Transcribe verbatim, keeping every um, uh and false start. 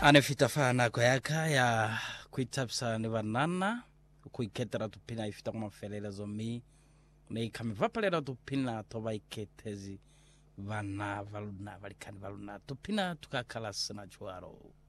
Anefitafana kwa yaka ya kuitapsa ni vanana kuiketera tupina ifita kuma felela zomi ne kamivapalera tupina toba iketezi vana valuna valikani valuna tupina tukakala sana chuaro